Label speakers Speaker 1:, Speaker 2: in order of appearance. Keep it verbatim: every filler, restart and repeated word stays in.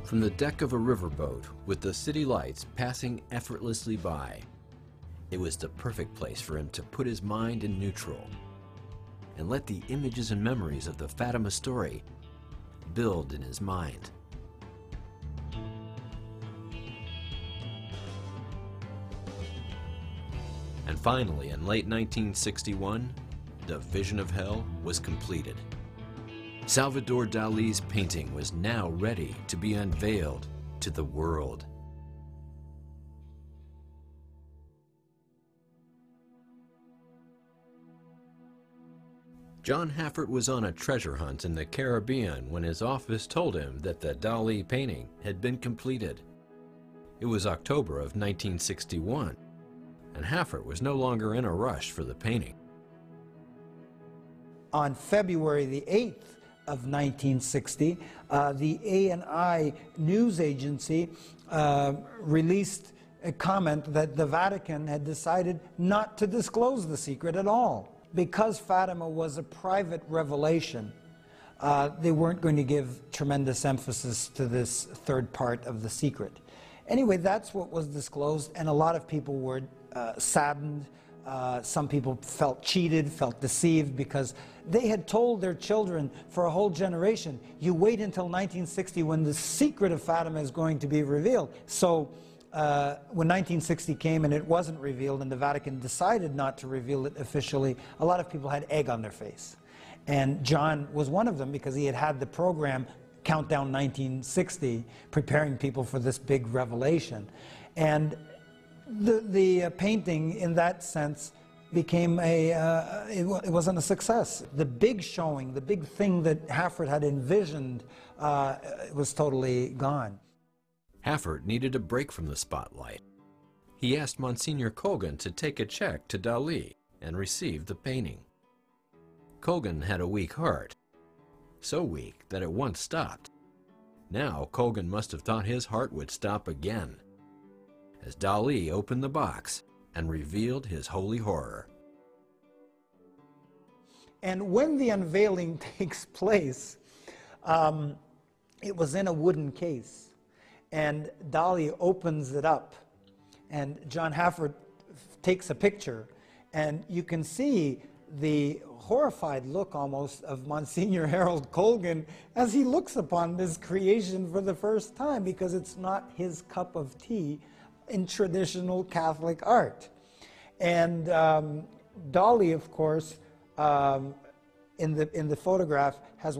Speaker 1: From the deck of a riverboat with the city lights passing effortlessly by, it was the perfect place for him to put his mind in neutral and let the images and memories of the Fatima story build in his mind. And finally, in late nineteen sixty-one, the Vision of Hell was completed. Salvador Dali's painting was now ready to be unveiled to the world. John Haffert was on a treasure hunt in the Caribbean when his office told him that the Dali painting had been completed. It was October of nineteen sixty-one, and Haffert was no longer in a rush for the painting.
Speaker 2: On February the eighth of nineteen sixty, uh, the A and I news agency uh, released a comment that the Vatican had decided not to disclose the secret at all. Because Fatima was a private revelation, uh, they weren't going to give tremendous emphasis to this third part of the secret. Anyway, that's what was disclosed, and a lot of people were uh, saddened. Uh, some people felt cheated, felt deceived, because they had told their children for a whole generation, you wait until nineteen sixty when the secret of Fatima is going to be revealed. So uh, when nineteen sixty came and it wasn't revealed and the Vatican decided not to reveal it officially, a lot of people had egg on their face. And John was one of them, because he had had the program Countdown nineteen sixty, preparing people for this big revelation. And The, the uh, painting, in that sense, became a, uh, it, it wasn't a success. The big showing, the big thing that Haffert had envisioned, uh, was totally gone.
Speaker 1: Haffert needed a break from the spotlight. He asked Monsignor Colgan to take a check to Dali and receive the painting. Colgan had a weak heart, so weak that it once stopped. Now Colgan must have thought his heart would stop again, as Dali opened the box and revealed his holy horror.
Speaker 2: And when the unveiling takes place, um, it was in a wooden case. And Dali opens it up, and John Haffert takes a picture, and you can see the horrified look almost of Monsignor Harold Colgan as he looks upon this creation for the first time, because it's not his cup of tea in traditional Catholic art. And um, Dali, of course, um, in the in the photograph has